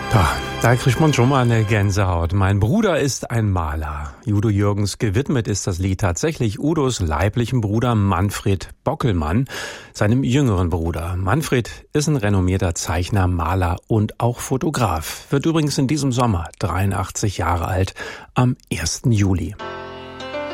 Da kriegt man schon mal eine Gänsehaut. Mein Bruder ist ein Maler. Udo Jürgens gewidmet ist das Lied tatsächlich Udos leiblichen Bruder Manfred Bockelmann, seinem jüngeren Bruder. Manfred ist ein renommierter Zeichner, Maler und auch Fotograf. Wird übrigens in diesem Sommer 83 Jahre alt, am 1. Juli.